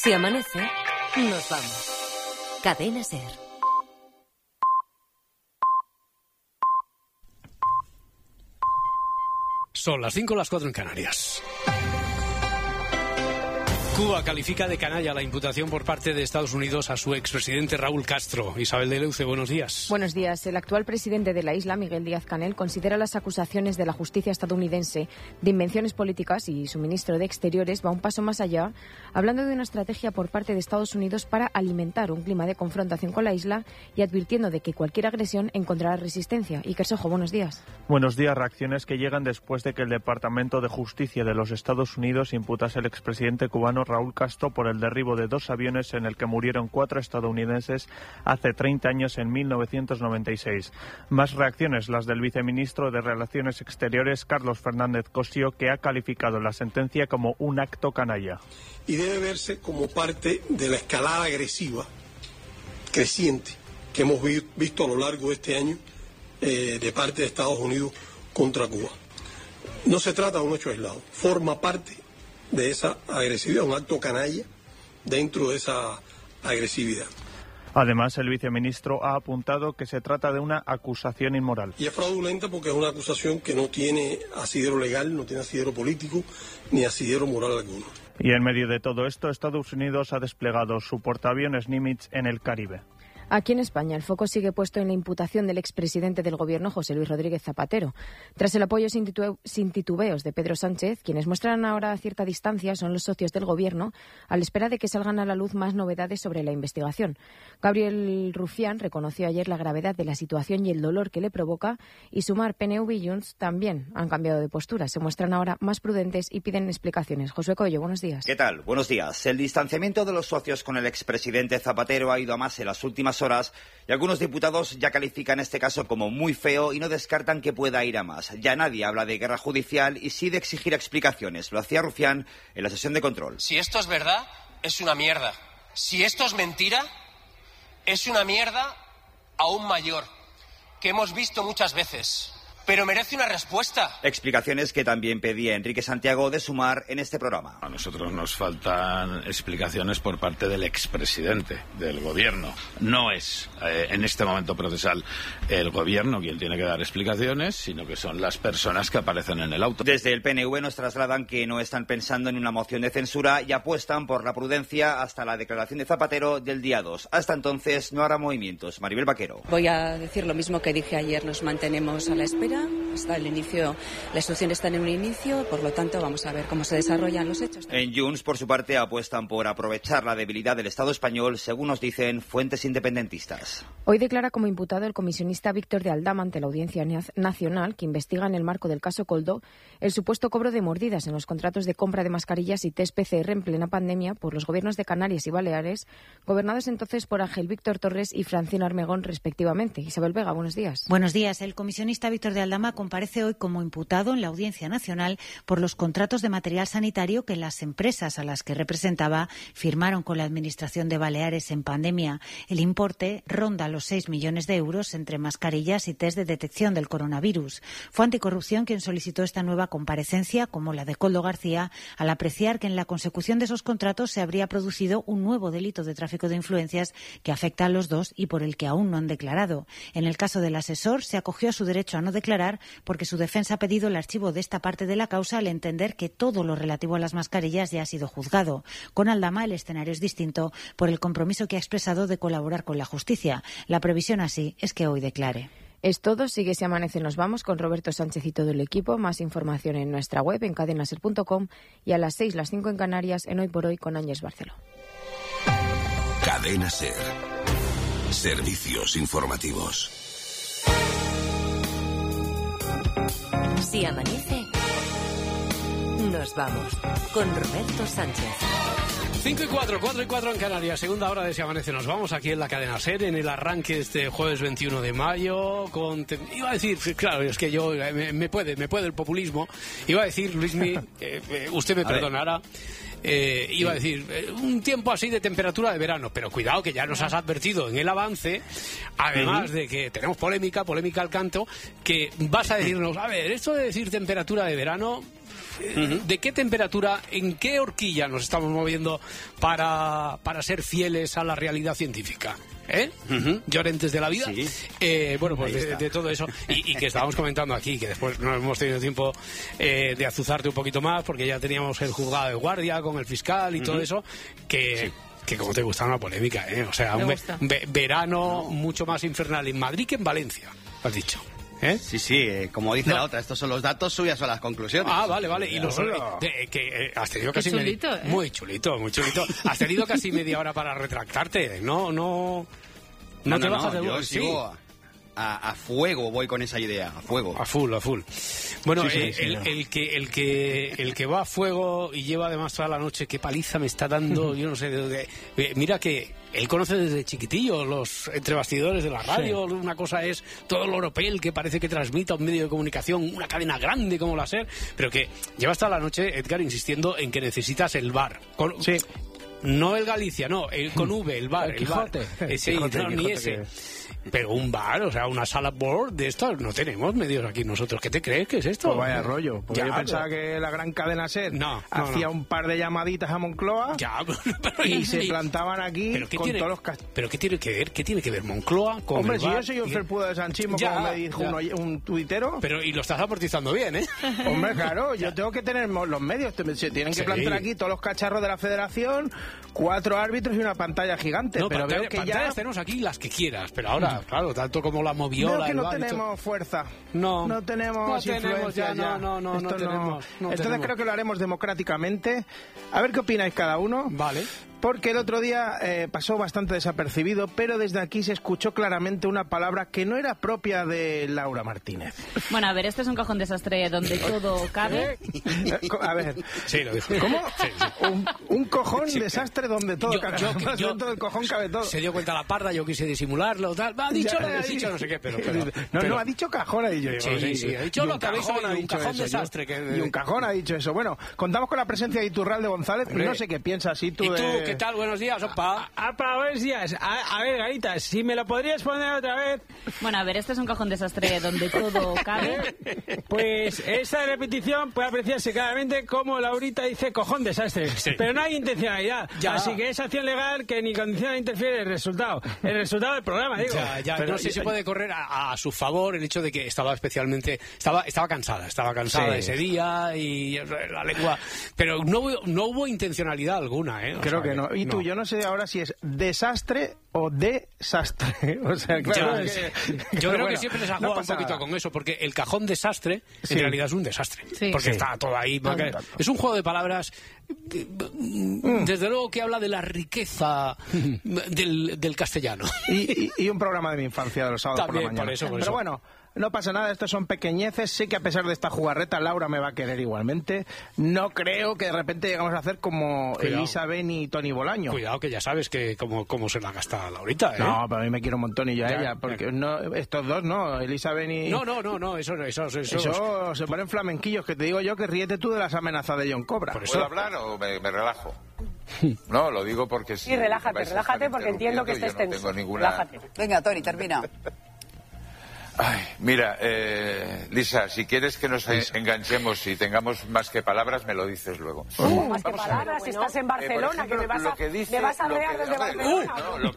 Si amanece, nos vamos. Cadena SER. Son las 5, las 4 en Canarias. Cuba califica de canalla la imputación por parte de Estados Unidos a su expresidente Raúl Castro. Isabel de Leuce, buenos días. Buenos días. El actual presidente de la isla, Miguel Díaz-Canel, considera las acusaciones de la justicia estadounidense de invenciones políticas y su ministro de Exteriores va un paso más allá, hablando de una estrategia por parte de Estados Unidos para alimentar un clima de confrontación con la isla y advirtiendo de que cualquier agresión encontrará resistencia. Iker Sojo, buenos días. Buenos días. Reacciones que llegan después de que el Departamento de Justicia de los Estados Unidos imputase al expresidente cubano Raúl Castro por el derribo de 2 aviones en el que murieron 4 estadounidenses hace 30 años en 1996. Más reacciones, las del viceministro de Relaciones Exteriores, Carlos Fernández Cosío, que ha calificado la sentencia como un acto canalla. Y debe verse como parte de la escalada agresiva creciente que hemos visto a lo largo de este año de parte de Estados Unidos contra Cuba. No se trata de un hecho aislado, forma parte de esa agresividad, un acto canalla dentro de esa agresividad. Además, el viceministro ha apuntado que se trata de una acusación inmoral. Y es fraudulenta porque es una acusación que no tiene asidero legal, no tiene asidero político, ni asidero moral alguno. Y en medio de todo esto, Estados Unidos ha desplegado su portaaviones Nimitz en el Caribe. Aquí en España, el foco sigue puesto en la imputación del expresidente del Gobierno, José Luis Rodríguez Zapatero. Tras el apoyo sin titubeos de Pedro Sánchez, quienes muestran ahora cierta distancia son los socios del Gobierno, a la espera de que salgan a la luz más novedades sobre la investigación. Gabriel Rufián reconoció ayer la gravedad de la situación y el dolor que le provoca, y Sumar, PNV y Junts también han cambiado de postura. Se muestran ahora más prudentes y piden explicaciones. Josué Coello, buenos días. ¿Qué tal? Buenos días. El distanciamiento de los socios con el expresidente Zapatero ha ido a más en las últimas horas y algunos diputados ya califican este caso como muy feo y no descartan que pueda ir a más. Ya nadie habla de guerra judicial y sí de exigir explicaciones. Lo hacía Rufián en la sesión de control. Si esto es verdad, es una mierda. Si esto es mentira, es una mierda aún mayor, que hemos visto muchas veces. Pero merece una respuesta. Explicaciones que también pedía Enrique Santiago de Sumar en este programa. A nosotros nos faltan explicaciones por parte del expresidente del Gobierno. No es en este momento procesal el Gobierno quien tiene que dar explicaciones, sino que son las personas que aparecen en el auto. Desde el PNV nos trasladan que no están pensando en una moción de censura y apuestan por la prudencia hasta la declaración de Zapatero del día 2. Hasta entonces no habrá movimientos. Maribel Vaquero. Voy a decir lo mismo que dije ayer. Nos mantenemos a la espera. Hasta el inicio, la instrucción está en un inicio, por lo tanto vamos a ver cómo se desarrollan los hechos. En Junts, por su parte, apuestan por aprovechar la debilidad del Estado español, según nos dicen fuentes independentistas. Hoy declara como imputado el comisionista Víctor de Aldama ante la Audiencia Nacional, que investiga en el marco del caso Koldo el supuesto cobro de mordidas en los contratos de compra de mascarillas y test PCR en plena pandemia por los gobiernos de Canarias y Baleares, gobernados entonces por Ángel Víctor Torres y Francina Armengol, respectivamente. Isabel Vega, buenos días. Buenos días. El comisionista Víctor de Aldama comparece hoy como imputado en la Audiencia Nacional por los contratos de material sanitario que las empresas a las que representaba firmaron con la Administración de Baleares en pandemia. El importe ronda los 6 millones de euros entre mascarillas y test de detección del coronavirus. Fue Anticorrupción quien solicitó esta nueva comparecencia, como la de Koldo García, al apreciar que en la consecución de esos contratos se habría producido un nuevo delito de tráfico de influencias que afecta a los dos y por el que aún no han declarado. En el caso del asesor, se acogió a su derecho a no declarar porque su defensa ha pedido el archivo de esta parte de la causa al entender que todo lo relativo a las mascarillas ya ha sido juzgado. Con Aldama el escenario es distinto por el compromiso que ha expresado de colaborar con la justicia. La previsión así es que hoy declare. Es todo. Sigue Si Amanece Nos Vamos con Roberto Sánchez y todo el equipo. Más información en nuestra web en cadenaser.com y a las 6, las 5 en Canarias en Hoy por Hoy con Ángels Barceló. Cadena Ser. Servicios informativos. Si amanece, nos vamos con Roberto Sánchez. 5 y 4, 4 y 4 en Canarias, segunda hora de Si Amanece Nos Vamos, aquí en la cadena SER, en el arranque este jueves 21 de mayo, iba a decir, claro, es que yo, me puede el populismo, iba a decir, Luismi, usted me perdonará, iba a decir, un tiempo así de temperatura de verano, pero cuidado que ya nos has advertido en el avance, además de que tenemos polémica al canto, que vas a decirnos, a ver, esto de decir temperatura de verano, ¿De qué temperatura, en qué horquilla nos estamos moviendo para ser fieles a la realidad científica? Llorentes de la vida. Sí. Bueno, pues de todo eso. Y que estábamos comentando aquí, que después no hemos tenido tiempo de azuzarte un poquito más, porque ya teníamos el juzgado de guardia con el fiscal y todo eso, que como te gusta una polémica, O sea, un verano mucho más infernal en Madrid que en Valencia, has dicho. Sí, como dice la otra, estos son los datos, suyas son las conclusiones. Ah, vale. Y has tenido casi muy chulito. Has tenido casi media hora para retractarte. No te bajas de yo sigo a fuego, voy con esa idea, a fuego. A full. Bueno, el que va a fuego y lleva además toda la noche, qué paliza me está dando, yo no sé de dónde. Mira que él conoce desde chiquitillo los entrebastidores de la radio. Sí. Una cosa es todo el oropel que parece que transmite a un medio de comunicación, una cadena grande como la SER, pero que lleva hasta la noche, Edgar, insistiendo en que necesitas el VAR. Sí. No el Galicia, no, con V, el VAR. El Quijote. Ni ese. Pero un bar, o sea, una sala board de esto, no tenemos medios aquí nosotros. ¿Qué te crees que es esto? Pues vaya rollo. Porque yo pensaba que la gran cadena SER hacía un par de llamaditas a Moncloa y se plantaban aquí con todos los ¿Pero qué tiene que ver? ¿Qué tiene que ver Moncloa con Hombre, el si bar? yo soy un felpudo de sanchismo, como me dijo un tuitero. Pero y lo estás amortizando bien, ¿eh? Hombre, claro, yo tengo que tener los medios. Se tienen que plantar aquí todos los cacharros de la federación, 4 árbitros y una pantalla gigante. No, pero veo que pantallas tenemos aquí las que quieras, pero ahora, claro, tanto como la moviola... Veo que no tenemos fuerza. No tenemos influencia ya. No tenemos. Entonces creo que lo haremos democráticamente. A ver qué opináis cada uno. Vale. Porque el otro día pasó bastante desapercibido, pero desde aquí se escuchó claramente una palabra que no era propia de Laura Martínez. Bueno, a ver, este es un cajón desastre donde todo cabe. A ver. Sí, lo dijo. ¿Cómo? Sí. Un cojón desastre donde todo cabe. Dentro del cojón cabe todo. Se dio cuenta la parda, yo quise disimularlo, tal. Ha dicho no sé qué, pero no, ha dicho cajón, ha dicho. Sí, ha dicho lo que habéis oído, un cajón desastre. Y un cajón ha dicho eso. Bueno, contamos con la presencia de Iturralde González. No sé qué piensas tú ¿Qué tal? Buenos días, opa. Buenos días. A ver, Garita, si me lo podrías poner otra vez. Bueno, a ver, este es un cajón desastre donde todo cabe. Pues esta repetición puede apreciarse claramente como Laurita dice cojón desastre. Sí. Pero no hay intencionalidad. Así que es acción legal que ni condiciona ni interfiere el resultado del programa, digo. Pero no sé si se puede correr a su favor el hecho de que estaba cansada ese día y la lengua. Pero no hubo intencionalidad alguna, ¿eh? Creo que no. Y tú, yo no sé ahora si es desastre o desastre. O sea, claro, yo creo que siempre les ha jugado un poquito con eso, porque el cajón desastre en realidad es un desastre. Sí. Porque está todo ahí. Es un juego de palabras, desde luego, que habla de la riqueza del castellano. Y un programa de mi infancia de los sábados también, por la mañana. Por eso. Pero bueno, no pasa nada, estos son pequeñeces. Sé que a pesar de esta jugarreta, Laura me va a querer igualmente. No creo que de repente llegamos a hacer como Elisa Beni y Toni Bolaño. Cuidado, que ya sabes que cómo se la gasta Laurita, ¿eh? No, pero a mí me quiero un montón y yo a ella. Porque no, estos dos no, Elisa Beni... No, eso se ponen flamenquillos, que te digo yo que ríete tú de las amenazas de John Cobra. ¿Puedo hablar o me relajo? No, lo digo porque sí. Sí, relájate porque entiendo que estés tenso. Relájate. Venga, Toni, termina. Ay, mira, Lisa, si quieres que nos enganchemos y tengamos más que palabras, me lo dices luego. Más que palabras, estás en Barcelona, ejemplo, que me vas a leer desde Barcelona. No, lo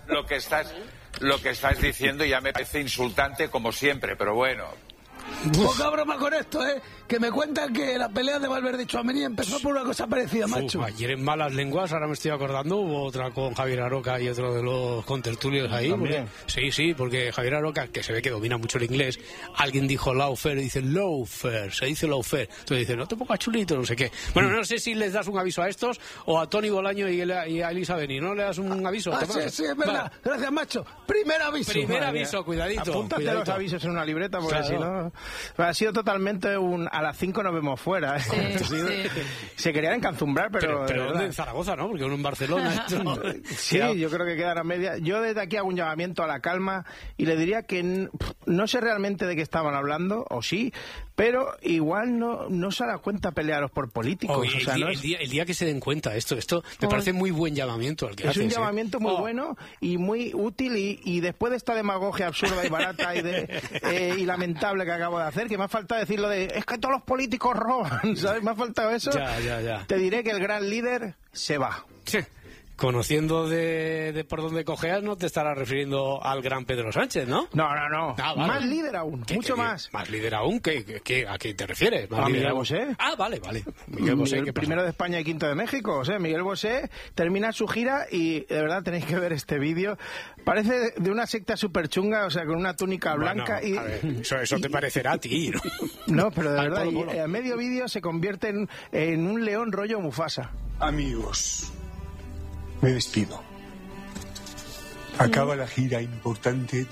que estás diciendo ya me parece insultante como siempre, pero bueno. Poca broma con esto, que me cuentan que la pelea de Valverde y Tchouaméni empezó por una cosa parecida, macho. Ayer en Malas Lenguas, ahora me estoy acordando, hubo otra con Javier Aroca y otro de los contertulios ahí. Sí, porque Javier Aroca, que se ve que domina mucho el inglés, alguien dijo lawfare y dice lawfare, se dice lawfare. Entonces dice, no te pongas chulito, no sé qué. Bueno, no sé si les das un aviso a estos o a Toni Bolaño y a Elisa Beni, ¿no le das un aviso? Sí, es verdad. Vale. Gracias, macho. Primer aviso, cuidadito. Apúntate los avisos en una libreta porque si no... Ha sido totalmente a las 5 nos vemos fuera. Sí. Se querían encanzumbrar, pero ¿dónde? En Zaragoza, ¿no? Porque uno en Barcelona. Sí, yo creo que quedan a media. Yo desde aquí hago un llamamiento a la calma y le diría que no sé realmente de qué estaban hablando, o sí, pero igual no se da cuenta pelearos por políticos. El día que se den cuenta esto me parece muy buen llamamiento al que haces. Es un llamamiento muy bueno y muy útil, y después de esta demagogia absurda y barata y lamentable que acabo de hacer, que me ha faltado decir lo de es que todos los políticos roban, ¿sabes? Me ha faltado eso. Ya. Te diré que el gran líder se va. Sí. Conociendo de por dónde cojeas, no te estarás refiriendo al gran Pedro Sánchez, ¿no? No. Ah, vale. Más líder aún, mucho más. ¿Más líder aún? ¿A qué te refieres? A Miguel Bosé. Ah, vale. Miguel Bosé, el primero de España y quinto de México. O sea, Miguel Bosé termina su gira y de verdad tenéis que ver este vídeo. Parece de una secta súper chunga, o sea, con una túnica blanca. Bueno, a ver, eso te parecerá a ti, ¿no? No, pero de verdad, y a medio vídeo se convierte en un león rollo Mufasa. Amigos, me despido. Acaba la gira importante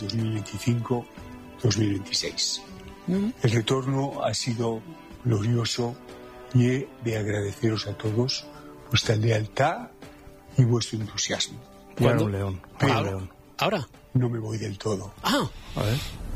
2025-2026. El retorno ha sido glorioso y he de agradeceros a todos vuestra lealtad y vuestro entusiasmo. ¿Cuándo? Un león. ¿Ahora? No me voy del todo. A ver.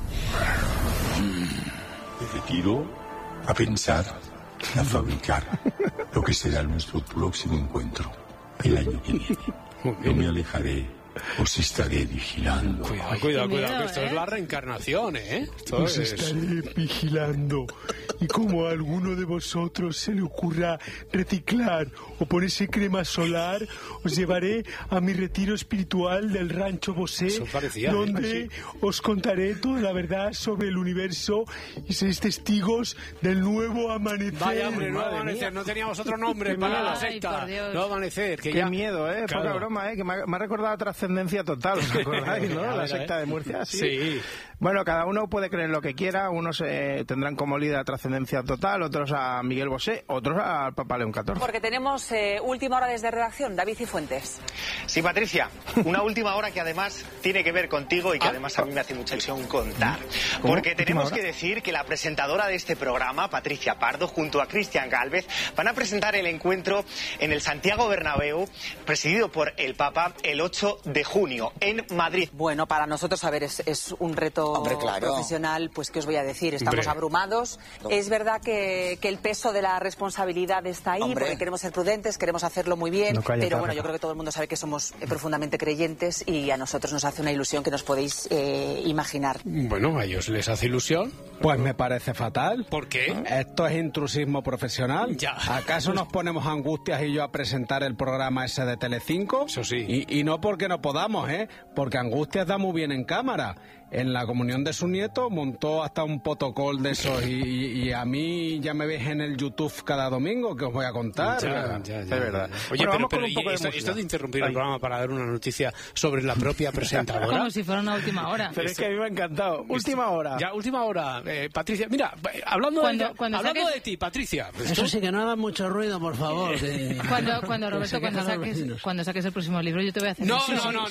Me retiro a pensar, a fabricar lo que será nuestro próximo encuentro el año que viene. No me alejaré, os estaré vigilando. Cuidado, que esto es la reencarnación, ¿eh? Os estaré vigilando. Y como a alguno de vosotros se le ocurra reciclar o ponerse crema solar, os llevaré a mi retiro espiritual del Rancho Bosé, donde os contaré toda la verdad sobre el universo y seréis testigos del nuevo amanecer. Vaya, hombre, nuevo amanecer. No teníamos otro nombre para la secta. Nuevo amanecer. Qué miedo, ¿eh? Claro. Poca broma, ¿eh? Que me ha recordado a Trascendencia Total, ¿os acordáis, no? La secta de Murcia, sí. Bueno, cada uno puede creer lo que quiera. Unos tendrán como líder a Trascendencia Total, otros a Miguel Bosé, otros al Papa León XIV. Porque tenemos última hora desde redacción. David Cifuentes. Sí, Patricia. Una última hora que además tiene que ver contigo y que además a mí me hace mucha ilusión contar. Porque tenemos que decir que la presentadora de este programa, Patricia Pardo, junto a Cristian Gálvez, van a presentar el encuentro en el Santiago Bernabéu, presidido por el Papa, el 8 de junio, en Madrid. Bueno, para nosotros, a ver, es un reto profesional, pues ¿qué os voy a decir? Estamos abrumados. Es verdad que el peso de la responsabilidad está ahí, porque queremos ser prudentes, queremos hacerlo muy bien, pero bueno, yo creo que todo el mundo sabe que somos profundamente creyentes y a nosotros nos hace una ilusión que nos podéis imaginar. Bueno, a ellos les hace ilusión. Pues me parece fatal. ¿Por qué? Esto es intrusismo profesional. Ya. ¿Acaso nos ponemos Angustias y yo a presentar el programa ese de Telecinco? Eso sí. Y no porque no podamos, porque Angustias da muy bien en cámara. En la comunión de su nieto montó hasta un protocolo de esos y a mí ya me ves en el YouTube cada domingo, que os voy a contar. Ya. Es verdad. Oye, pero esto de interrumpir el programa para dar una noticia sobre la propia presentadora. Como si fuera una última hora. Pero es que a mí me ha encantado. Última hora. Ya, última hora. Patricia, mira, hablando de ti, Patricia. Eso sí, que no hagas mucho ruido, por favor. Cuando Roberto, cuando saques el próximo libro, yo te voy a hacer No.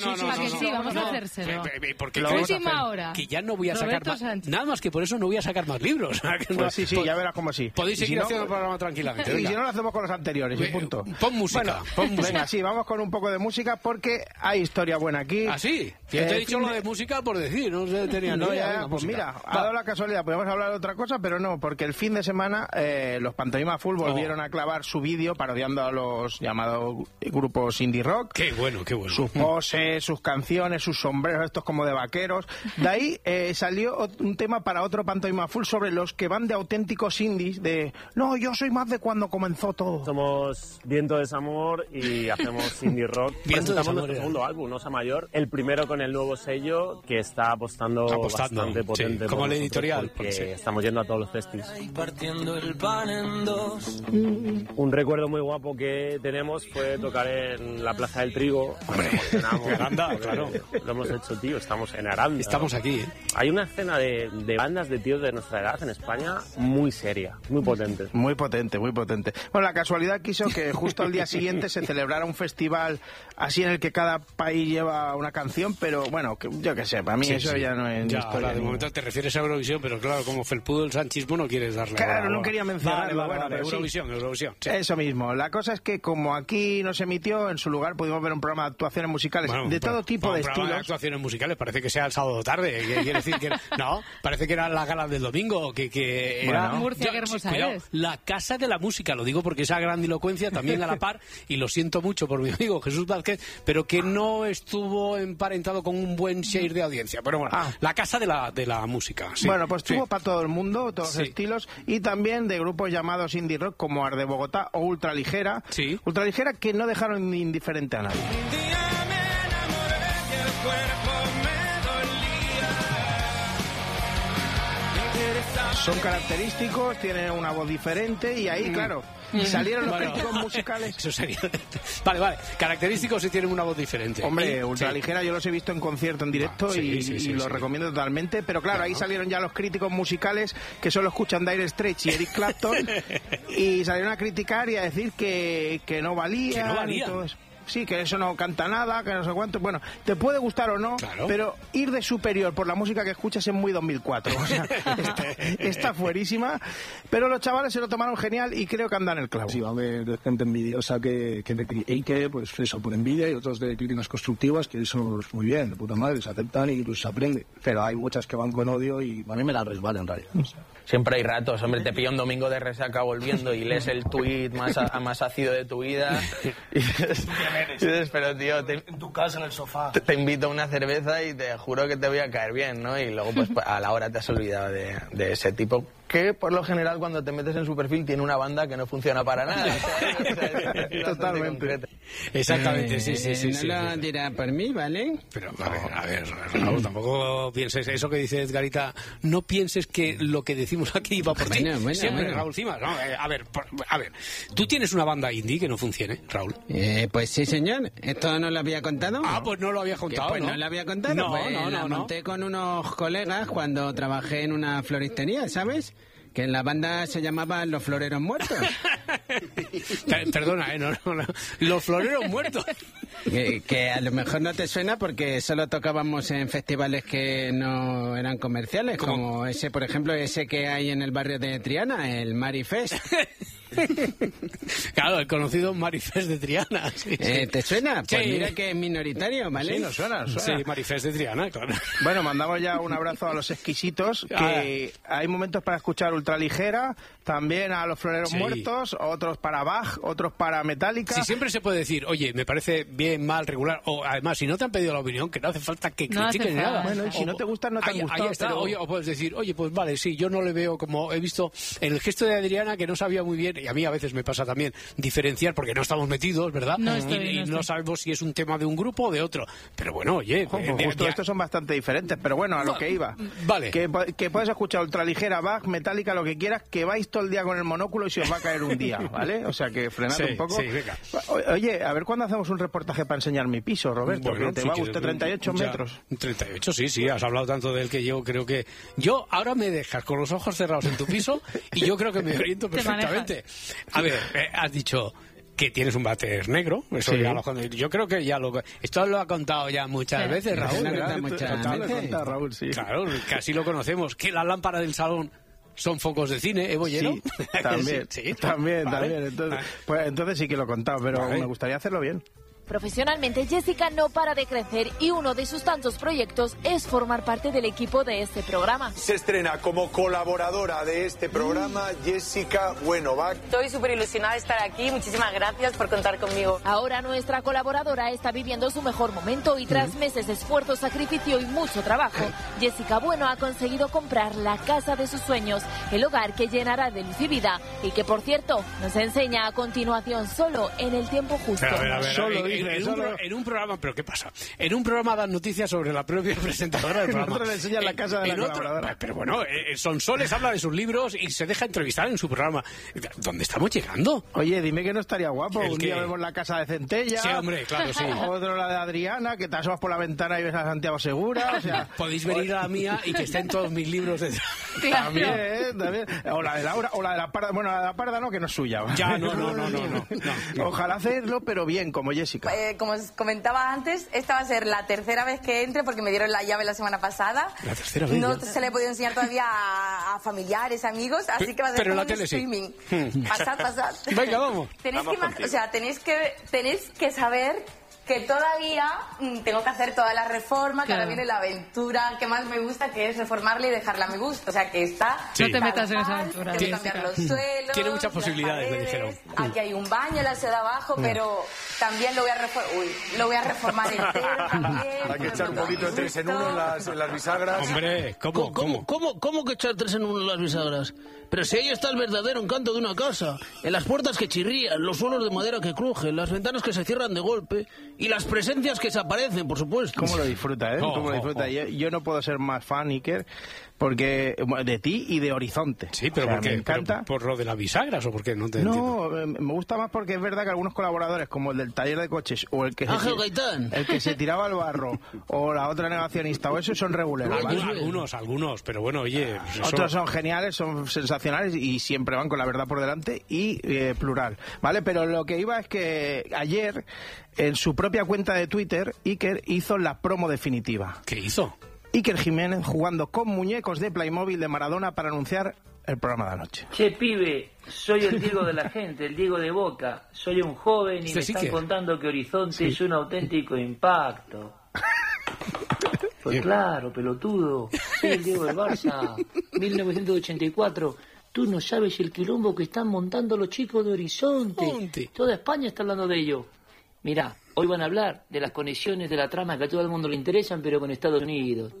Sí, vamos a hacérselo. Porque última hora. Que ya no voy a sacar más, nada más que por eso no voy a sacar más libros. Pues sí, ya verás cómo sí. Podéis seguir haciendo el programa tranquilamente. Y si no lo hacemos con los anteriores, y punto. Pon música. Venga, sí, vamos con un poco de música porque hay historia buena aquí. ¿Ah, sí? Yo te he dicho lo de música por decir, no sé, tenía no, ya, pues mira, ha dado la casualidad, podemos hablar de otra cosa, pero no, porque el fin de semana los Pantomima Full volvieron a clavar su vídeo parodiando a los llamados grupos indie rock. Qué bueno. Sus poses, sus canciones, sus sombreros, estos como de vaqueros. De ahí salió un tema para otro Pantomima Full sobre los que van de auténticos indies, de no, yo soy más de cuando comenzó todo. Somos Viento de Desamor y hacemos indie rock. Presentamos nuestro segundo álbum, Osa Mayor, el primero con el nuevo sello que está apostando bastante potente. Sí, como el editorial. Porque estamos yendo a todos los festis. Un recuerdo muy guapo que tenemos fue tocar en la Plaza del Trigo. Aranda, claro. Lo hemos hecho, tío, estamos en Aranda. Estamos aquí, Hay una escena de bandas de tíos de nuestra edad en España muy seria, muy potente. Muy potente. Bueno, la casualidad quiso que justo al día siguiente se celebrara un festival así en el que cada país lleva una canción, pero bueno, yo qué sé, para mí eso ya no es historia. De momento te refieres a Eurovisión, pero claro, como felpudo el sanchismo no quieres darle. Claro, no quería mencionarlo. Vale, Eurovisión. Sí. Eso mismo. La cosa es que como aquí no se emitió, en su lugar pudimos ver un programa de actuaciones musicales de todo tipo de estilos. De actuaciones musicales, parece que sea el sábado tarde. tarde. Quiere decir que no, parece que era la gala del domingo, que era Murcia, qué hermosa cuidado, es. la casa de la música, lo digo porque esa grandilocuencia también a la par, y lo siento mucho por mi amigo Jesús Vázquez, pero que no estuvo emparentado con un buen share de audiencia. Pero bueno, la casa de la música. Sí. Bueno, pues tuvo para todo el mundo, todos los estilos, y también de grupos llamados indie rock como Arde Bogotá o Ultraligera. Sí. Ultraligera, que no dejaron indiferente a nadie. Son característicos, tienen una voz diferente y ahí, claro, salieron los críticos musicales. Eso sería. Vale. Característicos y tienen una voz diferente. Hombre, Ultraligera yo los he visto en concierto en directo y los recomiendo totalmente. Pero claro, ahí salieron ya los críticos musicales que solo escuchan Dire Straits y Eric Clapton y salieron a criticar y a decir que no valía. Que no valía. Y todo eso. Sí, que eso no canta nada, que no sé cuánto. Bueno, te puede gustar o no, pero ir de superior por la música que escuchas es muy 2004. O sea, está fuerísima. Pero los chavales se lo tomaron genial y creo que andan el clavo. Sí, va a haber gente envidiosa que te critique, pues eso, por envidia, y otros de críticas constructivas, que eso es muy bien, de puta madre, se aceptan y pues se aprende. Pero hay muchas que van con odio y a mí me la resbala en realidad. O sea. Siempre hay ratos, hombre, te pilla un domingo de resaca volviendo y lees el tuit más ácido de tu vida y dices, pero tío, en tu casa, en el sofá. Te invito a una cerveza y te juro que te voy a caer bien, ¿no? Y luego pues a la hora te has olvidado de ese tipo, que por lo general cuando te metes en su perfil tiene una banda que no funciona para nada. Totalmente. Exactamente, sí. No lo dirá por mí, ¿vale? Pero a ver, Raúl, tampoco pienses eso que dice Edgarita, no pienses que lo que decimos aquí va por ti. Siempre, Raúl Cimas, ¿no? A ver, ¿tú tienes una banda indie que no funcione, Raúl? Pues sí, señor. ¿Esto no lo había contado? Pues no lo había contado, pues no lo había contado. No. Monté con unos colegas cuando trabajé en una floristería, ¿sabes? Que en la banda se llamaban Los Floreros Muertos. Perdona, no. Los Floreros Muertos. Que a lo mejor no te suena porque solo tocábamos en festivales que no eran comerciales, como ese, por ejemplo, ese que hay en el barrio de Triana, el Marifest. Claro, el conocido Marifest de Triana. Sí. ¿Te suena? Pues mira que es minoritario, ¿vale? Sí, nos suena. Sí, Marifest de Triana, claro. Bueno, mandamos ya un abrazo a los exquisitos, que hay momentos para escuchar Ultraligera, también a los Floreros Muertos, otros para Bach, otros para Metallica. Sí, siempre se puede decir, oye, me parece bien, mal, regular, o además, si no te han pedido la opinión, que no hace falta que critiquen nada. Bueno, y si no te gustan, no te han gustado. Ahí está, pero... o puedes decir, oye, pues vale, sí, yo no le veo, como he visto en el gesto de Adriana, que no sabía muy bien, y a mí a veces me pasa también, diferenciar, porque no estamos metidos, ¿verdad? No sabemos si es un tema de un grupo o de otro. Pero bueno, oye... justo estos son bastante diferentes, pero bueno, a lo que iba. Vale. Que puedes escuchar Ultraligera, Bach, Metallica, lo que quieras, que vais todo el día con el monóculo y se os va a caer un día, ¿vale? O sea, que frenad un poco. Sí, venga. Oye, a ver cuándo hacemos un reportaje para enseñar mi piso, Roberto, que te va a gustar 38 metros. 38, sí, has hablado tanto de él que yo creo que... Yo ahora me dejas con los ojos cerrados en tu piso y yo creo que me oriento perfectamente. A ver, has dicho que tienes un váter negro, eso ya yo creo que ya esto lo ha contado ya muchas veces, Raúl. Sí. Claro, casi lo conocemos, que la lámpara del salón son focos de cine, Bollero. Sí, también. Entonces sí que lo he contado, pero me gustaría hacerlo bien. Profesionalmente, Jessica no para de crecer y uno de sus tantos proyectos es formar parte del equipo de este programa. Se estrena como colaboradora de este programa Jessica Buenovac. Estoy súper ilusionada de estar aquí, muchísimas gracias por contar conmigo. Ahora nuestra colaboradora está viviendo su mejor momento y tras meses de esfuerzo, sacrificio y mucho trabajo, Jessica Bueno ha conseguido comprar la casa de sus sueños, el hogar que llenará de luz y vida y que, por cierto, nos enseña a continuación solo en el tiempo justo. En un programa, ¿pero qué pasa? En un programa dan noticias sobre la propia presentadora del programa. En otro le enseñan la casa de la colaboradora. Pero bueno, Sonsoles habla de sus libros y se deja entrevistar en su programa. ¿Dónde estamos llegando? Oye, dime que no estaría guapo. Un día vemos la casa de Centella. Sí, hombre, claro, sí. Otro la de Adriana, que te asomas por la ventana y ves a Santiago Segura. O sea, podéis venir a la mía y que estén todos mis libros dentro. También. O la de Laura, o la de la Parda. Bueno, la de la Parda no, que no es suya. Ya, no. Ojalá hacerlo, pero bien, como Jessica. Como os comentaba antes, esta va a ser la tercera vez que entre porque me dieron la llave la semana pasada. ¿La tercera vez? No se le he podido enseñar todavía a familiares, amigos, así que va a ser como un streaming. Sí. Pasad. Venga, vamos. Tenéis que saber que todavía tengo que hacer toda la reforma, que ahora viene la aventura que más me gusta, que es reformarla y dejarla a mi gusto. O sea, que está... Sí. No te metas en esa aventura. Tengo que cambiar los suelos, tiene muchas posibilidades, me dijeron. Aquí hay un baño en la ciudad de abajo, pero también lo voy a reformar entero también. Hay que echar un poquito de 3 en 1 en las bisagras. Hombre, ¿Cómo que echar 3 en 1 en las bisagras? Pero si ahí está el verdadero encanto de una casa. En las puertas que chirrían, los suelos de madera que crujen, las ventanas que se cierran de golpe y las presencias que se aparecen, por supuesto. ¿Cómo lo disfruta, eh? ¿Cómo lo disfruta? Yo no puedo ser más fan, Iker, porque de ti y de Horizonte. Sí, pero ¿por qué? Me encanta. ¿Por lo de las bisagras o por qué? No te entiendo. Me gusta más porque es verdad que algunos colaboradores, como el del taller de coches o el que se tiraba al barro o la otra negacionista o eso, son reguleros. Algunos, pero bueno, oye... Pues otros son geniales, son sensacionales y siempre van con la verdad por delante y plural, ¿vale? Pero lo que iba es que ayer, en su propia cuenta de Twitter, Iker hizo la promo definitiva. ¿Qué hizo? Iker Jiménez jugando con muñecos de Playmobil de Maradona para anunciar el programa de la noche. Che, pibe, soy el Diego de la gente, el Diego de Boca. Soy un joven y me están contando que Horizonte es un auténtico impacto. Pues claro, pelotudo. Soy el Diego del Barça. 1984. Tú no sabes el quilombo que están montando los chicos de Horizonte. Toda España está hablando de ello. Mirá, hoy van a hablar de las conexiones de la trama que a todo el mundo le interesan, pero con Estados Unidos.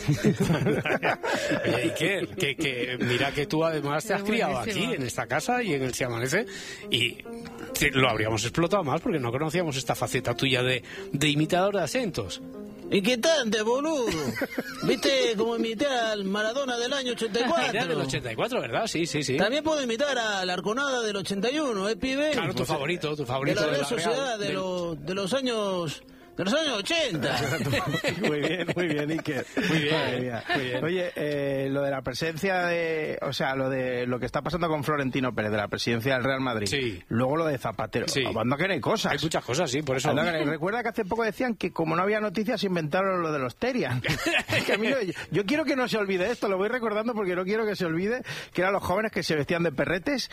Que mira que tú además te has criado aquí, en esta casa y en el Se Amanece, y lo habríamos explotado más porque no conocíamos esta faceta tuya de imitador de acentos. Inquietante, boludo. ¿Viste cómo imité al Maradona del año 84? Era del 84, ¿verdad? Sí. También puedo imitar a la Arconada del 81, pibe? Claro, tu favorito de la Real Sociedad de los años 80. Muy bien, Iker. Muy bien. Oye, lo de la presencia lo de lo que está pasando con Florentino Pérez, de la presidencia del Real Madrid. Sí. Luego lo de Zapatero. Sí. Anda que no hay cosas. Hay muchas cosas, sí, por eso. Recuerda que hace poco decían que como no había noticias inventaron lo de los Terian. Que a mí yo quiero que no se olvide esto, lo voy recordando porque no quiero que se olvide que eran los jóvenes que se vestían de perretes.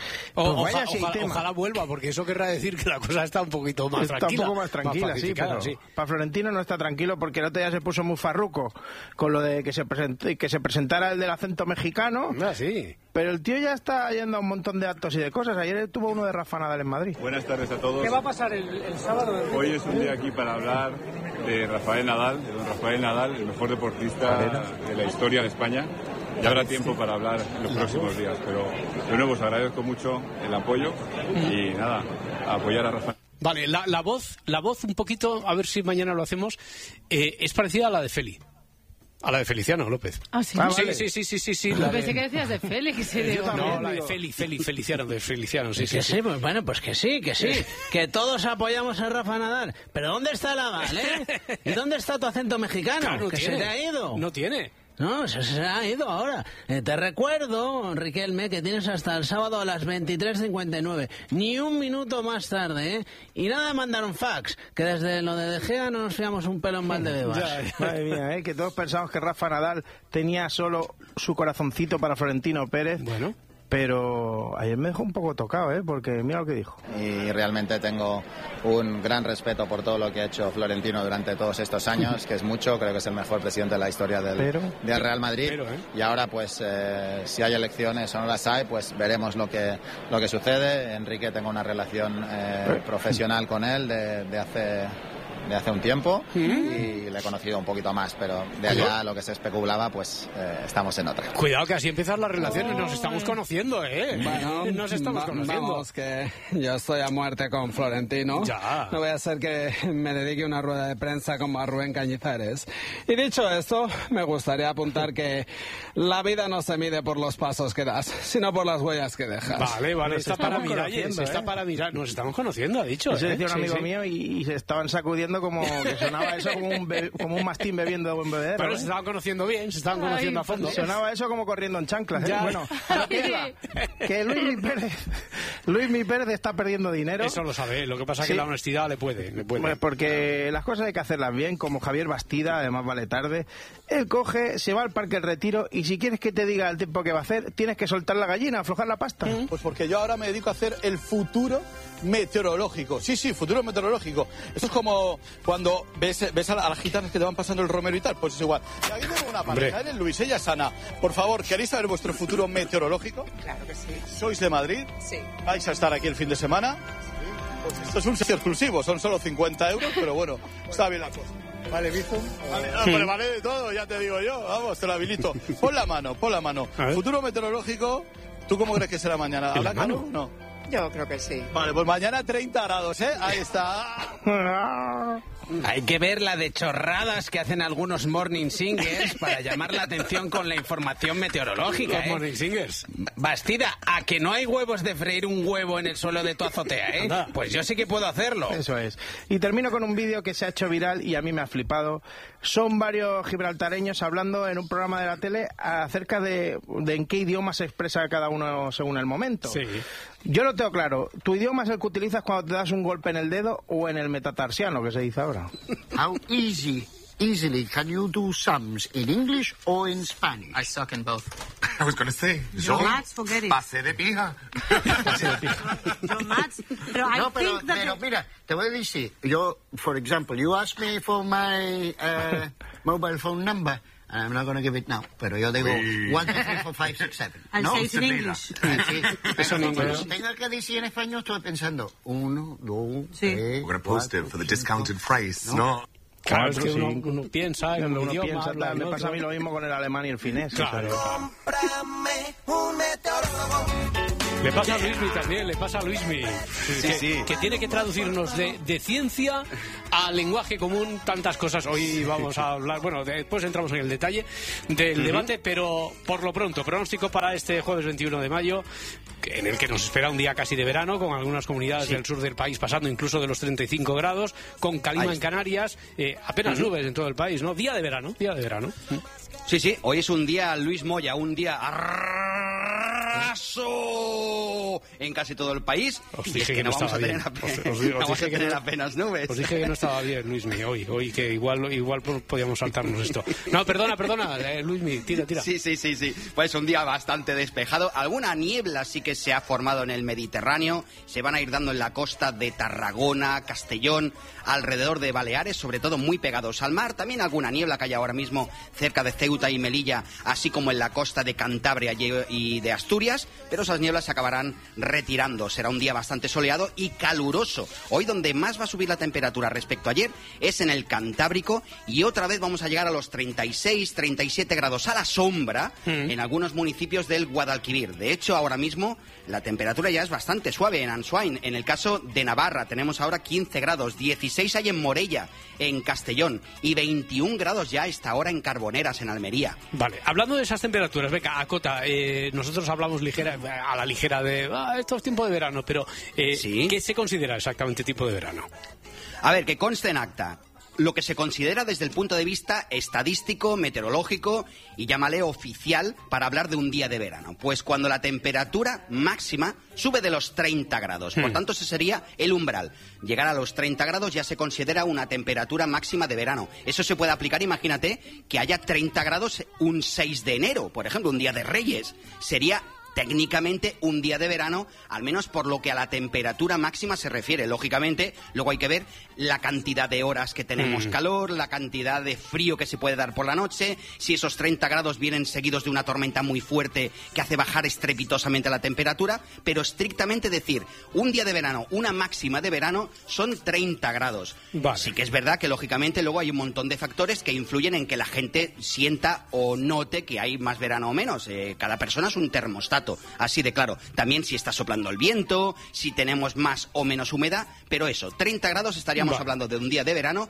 Ojalá vuelva, porque eso querrá decir que la cosa está un poquito más tranquila. Está un poco más tranquila, sí, pero para Florentino no está tranquilo porque el otro día se puso muy farruco con lo de que se presentara el del acento mexicano. Sí. Pero el tío ya está yendo a un montón de actos y de cosas. Ayer tuvo uno de Rafa Nadal en Madrid. Buenas tardes a todos. ¿Qué va a pasar el sábado? Hoy es un día aquí para hablar de Rafael Nadal, de don Rafael Nadal, el mejor deportista de la historia de España. Ya habrá tiempo para hablar en los próximos días, pero de nuevo os agradezco mucho el apoyo y nada, a apoyar a Rafael. Vale, la voz un poquito, a ver si mañana lo hacemos, es parecida a la de Feli. A la de Feliciano López. ¿Ah, sí? Vale. Sí. Pensé que decías de Félix. No, la de Feliciano, sí. Sí, pues bueno, pues que sí. Que todos apoyamos a Rafa Nadal. Pero ¿dónde está la Val, ¿Y dónde está tu acento mexicano? Claro, que se te ha ido. No tiene. No, se ha ido ahora. Te recuerdo, Riquelme, que tienes hasta el sábado a las 23:59. Ni un minuto más tarde, ¿eh? Y nada de mandar un fax, que desde lo de De Gea no nos fiamos un pelo en Valdebebas. Madre mía, que todos pensamos que Rafa Nadal tenía solo su corazoncito para Florentino Pérez. Bueno. Pero ayer me dejó un poco tocado, porque mira lo que dijo. Y realmente tengo un gran respeto por todo lo que ha hecho Florentino durante todos estos años, que es mucho, creo que es el mejor presidente de la historia del Real Madrid. Y ahora, pues, si hay elecciones o no las hay, pues veremos lo que sucede. Enrique, tengo una relación profesional con él de hace un tiempo y le he conocido un poquito más, pero de allá lo que se especulaba, pues estamos en otra. Cuidado que así empiezan las relaciones, nos estamos conociendo, Bueno, nos estamos conociendo. Vamos, que yo estoy a muerte con Florentino. Ya. No voy a hacer que me dedique una rueda de prensa como a Rubén Cañizares. Y dicho esto, me gustaría apuntar que la vida no se mide por los pasos que das, sino por las huellas que dejas. Vale, está para mirar, está para mirar. Nos estamos conociendo, ha dicho. Eso decía un amigo mío y se estaban sacudiendo como que sonaba eso como un mastín bebiendo de buen bebedero. Pero se estaban conociendo bien, se estaban conociendo a fondo. Sonaba eso como corriendo en chanclas. Bueno, que Luis Pérez está perdiendo dinero. Eso lo sabe, lo que pasa es que la honestidad le puede. Bueno, porque las cosas hay que hacerlas bien, como Javier Bastida, además vale tarde. Él coge, se va al Parque del Retiro y si quieres que te diga el tiempo que va a hacer, tienes que soltar la gallina, aflojar la pasta. Pues porque yo ahora me dedico a hacer el futuro meteorológico. Sí, futuro meteorológico. Esto es como cuando ves a las gitanas que te van pasando el romero y tal, pues es igual. Y aquí tengo una pareja, eres Luis, ella es Ana. Por favor, ¿queréis saber vuestro futuro meteorológico? Claro que sí. ¿Sois de Madrid? Sí. ¿Vais a estar aquí el fin de semana? Pues esto es un servicio exclusivo, son solo 50 euros, pero bueno, está bien la cosa. ¿Vale, Bizo? Vale, vale de todo, ya te digo yo. Vamos, te lo habilito. Pon la mano. Futuro meteorológico, ¿tú cómo crees que será mañana? ¿Habrá calor o no? Yo creo que sí. Vale, pues mañana 30 grados, ¿eh? Ahí está. Hay que ver la de chorradas que hacen algunos morning singers para llamar la atención con la información meteorológica. Los morning singers. Bastida, a que no hay huevos de freír un huevo en el suelo de tu azotea, ¿eh? Pues yo sí que puedo hacerlo. Eso es. Y termino con un vídeo que se ha hecho viral y a mí me ha flipado. Son varios gibraltareños hablando en un programa de la tele acerca de en qué idioma se expresa cada uno según el momento. Sí. Yo lo tengo claro. ¿Tu idioma es el que utilizas cuando te das un golpe en el dedo o en el metatarsiano, que se dice ahora? How easily can you do sums in English or in Spanish? I suck in both. I was going to say, yo pasé de pija. Pero mira, te voy a decir, yo, for example, you ask me for my mobile phone number. I'm not going to give it now, pero yo digo 1, 2, 3, 4, 5, 6, 7. I'll say it in English. Sí, eso no, pero tenga que decir en español, estoy pensando 1, 2, 3. We're going to post it for the discounted price, ¿no? Claro, es que uno piensa en un idioma. Me pasa a mí lo mismo con el alemán y el finés. Claro. Le pasa a Luismi también, que tiene que traducirnos de ciencia a lenguaje común tantas cosas. Hoy vamos a hablar, bueno, después entramos en el detalle del debate, pero por lo pronto, pronóstico para este jueves 21 de mayo, en el que nos espera un día casi de verano, con algunas comunidades del sur del país pasando incluso de los 35 grados, con calima en Canarias, apenas nubes en todo el país, ¿no? Día de verano. Sí, hoy es un día, Luis Moya, un día arraso en casi todo el país. Os dije que no vamos a tener apenas nubes. Os dije que no estaba bien, Luismi, hoy que igual podíamos saltarnos esto. No, perdona, Luismi, tira. Sí. Pues un día bastante despejado. Alguna niebla sí que se ha formado en el Mediterráneo. Se van a ir dando en la costa de Tarragona, Castellón, alrededor de Baleares, sobre todo muy pegados al mar. También alguna niebla que hay ahora mismo cerca de Ceuta y Melilla, así como en la costa de Cantabria y de Asturias, pero esas nieblas se acabarán retirando. Será un día bastante soleado y caluroso. Hoy donde más va a subir la temperatura respecto a ayer es en el Cantábrico, y otra vez vamos a llegar a los 36, 37 grados a la sombra en algunos municipios del Guadalquivir. De hecho, ahora mismo la temperatura ya es bastante suave en Ansoain. En el caso de Navarra tenemos ahora 15 grados, 16 hay en Morella, en Castellón, y 21 grados ya a esta hora en Carboneras, en Almería. Vale, hablando de esas temperaturas, Beca, acota, nosotros hablamos a la ligera de esto es tiempo de verano, pero ¿qué se considera exactamente tipo de verano? A ver, que conste en acta. Lo que se considera desde el punto de vista estadístico, meteorológico y llámale oficial para hablar de un día de verano. Pues cuando la temperatura máxima sube de los 30 grados. Por tanto, ese sería el umbral. Llegar a los 30 grados ya se considera una temperatura máxima de verano. Eso se puede aplicar, imagínate, que haya 30 grados un 6 de enero, por ejemplo, un día de Reyes. Sería técnicamente un día de verano, al menos por lo que a la temperatura máxima se refiere. Lógicamente, luego hay que ver la cantidad de horas que tenemos calor, la cantidad de frío que se puede dar por la noche, si esos 30 grados vienen seguidos de una tormenta muy fuerte que hace bajar estrepitosamente la temperatura, pero estrictamente decir, un día de verano, una máxima de verano, son 30 grados. Vale. Sí que es verdad que, lógicamente, luego hay un montón de factores que influyen en que la gente sienta o note que hay más verano o menos. Cada persona es un termostato. Así de claro. También si está soplando el viento, si tenemos más o menos humedad, pero eso, 30 grados estaríamos hablando de un día de verano,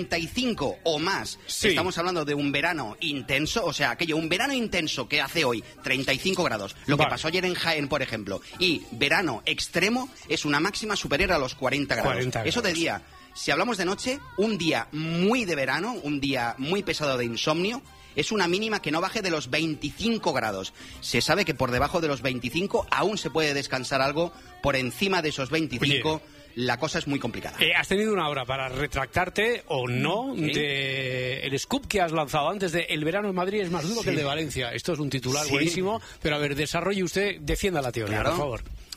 35 o más estamos hablando de un verano intenso, o sea, un verano intenso que hace hoy, 35 grados. Lo que pasó ayer en Jaén, por ejemplo, y verano extremo es una máxima superior a los 40 grados. Eso de día. Si hablamos de noche, un día muy de verano, un día muy pesado de insomnio, es una mínima que no baje de los 25 grados. Se sabe que por debajo de los 25 aún se puede descansar algo. Por encima de esos 25 la cosa es muy complicada. Has tenido una hora para retractarte o no de el scoop que has lanzado antes de el verano en Madrid es más duro que el de Valencia. Esto es un titular buenísimo, pero a ver, desarrolle usted, defienda la teoría, por favor.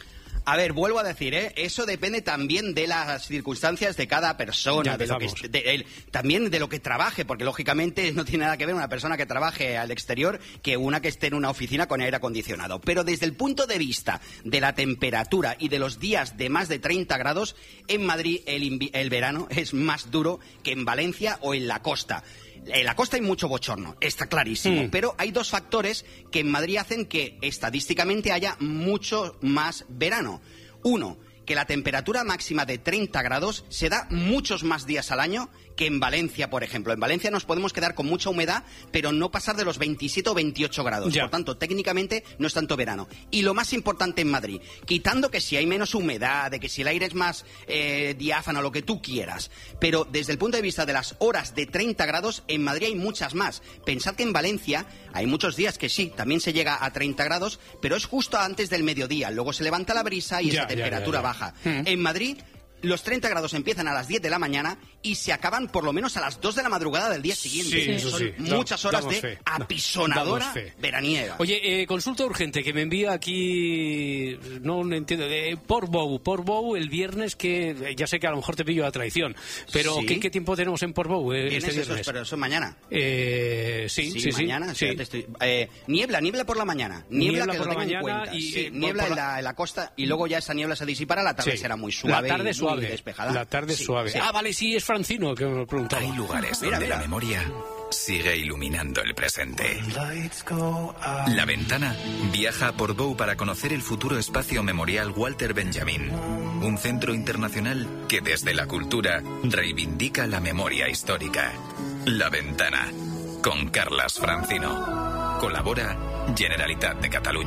A ver, vuelvo a decir, eso depende también de las circunstancias de cada persona, también de lo que trabaje, porque lógicamente no tiene nada que ver una persona que trabaje al exterior que una que esté en una oficina con aire acondicionado. Pero desde el punto de vista de la temperatura y de los días de más de 30 grados, en Madrid el verano es más duro que en Valencia o en la costa. En la costa hay mucho bochorno, está clarísimo, pero hay dos factores que en Madrid hacen que estadísticamente haya mucho más verano. Uno, que la temperatura máxima de 30 grados se da muchos más días al año que en Valencia, por ejemplo. En Valencia nos podemos quedar con mucha humedad, pero no pasar de los 27 o 28 grados. Por tanto, técnicamente no es tanto verano. Y lo más importante en Madrid, quitando que si hay menos humedad, de que si el aire es más diáfano, lo que tú quieras, pero desde el punto de vista de las horas de 30 grados, en Madrid hay muchas más. Pensad que en Valencia hay muchos días que sí, también se llega a 30 grados, pero es justo antes del mediodía. Luego se levanta la brisa y esa temperatura baja. En Madrid los 30 grados empiezan a las 10 de la mañana y se acaban por lo menos a las 2 de la madrugada del día siguiente. Son muchas horas de apisonadora veraniega. Oye, consulta urgente que me envía aquí, no entiendo, Portbou el viernes, que ya sé que a lo mejor te pillo a traición, pero ¿qué tiempo tenemos en Portbou este viernes? Pero eso es mañana. Sí, mañana. Sí. Niebla por la mañana. Niebla que lo tengan en cuenta. Niebla en la costa y luego ya esa niebla se disipará, la tarde será muy suave. La tarde suave. Despejada. La tarde suave. Sí. Vale, sí, es Francino que me preguntaba. Hay lugares donde la memoria sigue iluminando el presente. La Ventana viaja a Portbou para conocer el futuro espacio memorial Walter Benjamin, un centro internacional que desde la cultura reivindica la memoria histórica. La Ventana, con Carlas Francino. Colabora Generalitat de Cataluña.